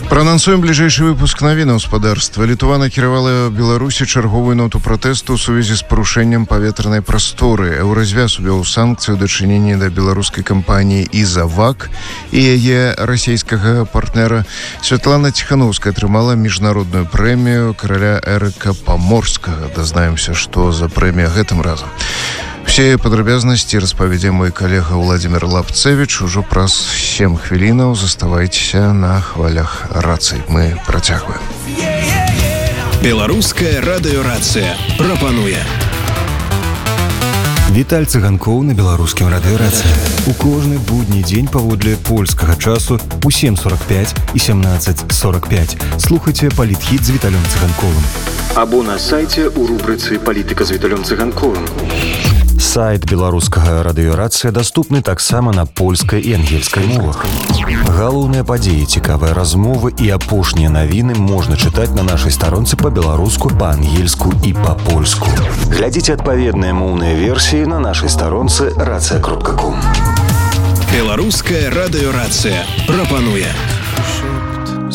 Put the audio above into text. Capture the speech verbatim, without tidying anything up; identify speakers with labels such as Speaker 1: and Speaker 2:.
Speaker 1: Праанансуем бліжэйшы выпуск навін гаспадарства. Літва накіравала Беларусі чарговую ноту пратэсту ў сувязі з парушэннем паветранай прасторы. Еўразвяз увёў санкцыі ў дачыненні да беларускай кампаніі «Изавак» і яе расійскага партнера. Святлана Ціхановская атрымала міжнародную прэмію караля Эрыка Паморскага. Дазнаемся, што за прэмія гэтым разам. Все падрабязнасці распавядзе мой калега Владимир Лапцевич ужо праз сем хвілінаў. Заставайцеся на хвалях рацый. Мы працягваем.
Speaker 2: Беларуская радыёрацыя прапануе.
Speaker 3: Віталь Цыганкоў на беларускім радыёрацыі. У кожны будні дзень паводле польскага часу у сем сорок пять і семнадцать сорок пять. Слухайце палітхіт з Віталем Цыганковым.
Speaker 2: Або на сайце у рубрыцы «Палітыка з Віталем Цыганковым».
Speaker 3: Сайт беларускага радыёрацыя даступны таксама на польскай і ангельскай мовах. Галоўныя падзеі, цікавыя размовы і апошнія навіны можна чытаць на нашай старонцы па-беларуску, па-ангельску і па-польску. Глядзіце адпаведныя моўныя версіі на нашай старонцы рацыя кропка ком.
Speaker 2: Беларуская радыёрацыя прапануе.